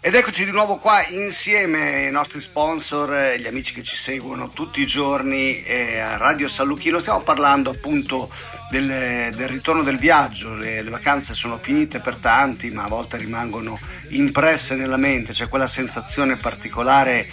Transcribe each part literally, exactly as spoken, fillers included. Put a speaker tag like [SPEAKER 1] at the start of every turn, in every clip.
[SPEAKER 1] Ed eccoci di nuovo qua insieme ai nostri sponsor, gli amici che ci seguono tutti i giorni eh, a Radio San Lucchino. Stiamo parlando appunto del, del ritorno del viaggio. Le, le vacanze sono finite per tanti, ma a volte rimangono impresse nella mente. C'è quella sensazione particolare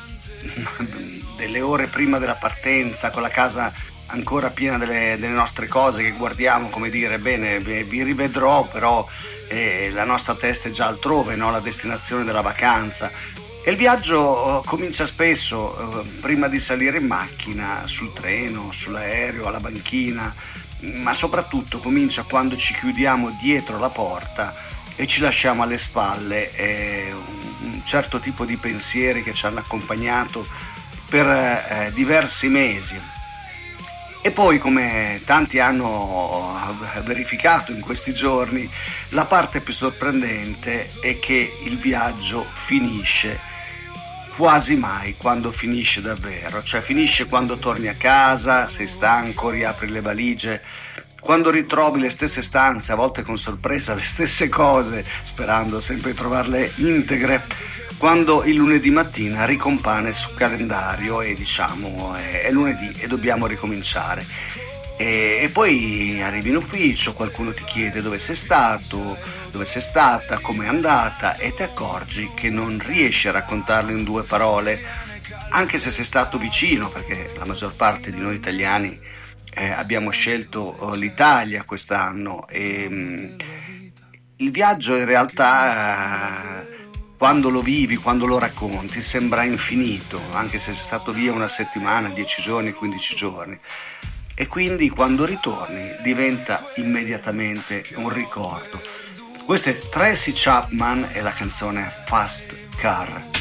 [SPEAKER 1] delle ore prima della partenza, con la casa ancora piena delle, delle nostre cose che guardiamo, come dire, bene, vi rivedrò, però eh, la nostra testa è già altrove, no? La destinazione della vacanza. E il viaggio comincia spesso eh, prima di salire in macchina, sul treno, sull'aereo, alla banchina, ma soprattutto comincia quando ci chiudiamo dietro la porta e ci lasciamo alle spalle eh, un certo tipo di pensieri che ci hanno accompagnato per eh, diversi mesi. E poi, come tanti hanno verificato in questi giorni, la parte più sorprendente è che il viaggio finisce quasi mai quando finisce davvero, cioè finisce quando torni a casa, sei stanco, riapri le valigie, quando ritrovi le stesse stanze, a volte con sorpresa le stesse cose, sperando sempre di trovarle integre, quando il lunedì mattina ricompare sul calendario e diciamo è, è lunedì e dobbiamo ricominciare. E, e poi arrivi in ufficio, qualcuno ti chiede dove sei stato, dove sei stata, com'è andata, e ti accorgi che non riesci a raccontarlo in due parole, anche se sei stato vicino, perché la maggior parte di noi italiani eh, abbiamo scelto l'Italia quest'anno e mh, il viaggio in realtà eh, quando lo vivi, quando lo racconti, sembra infinito, anche se sei stato via una settimana, dieci giorni, quindici giorni. E quindi quando ritorni diventa immediatamente un ricordo. Questo è Tracy Chapman e la canzone Fast Car.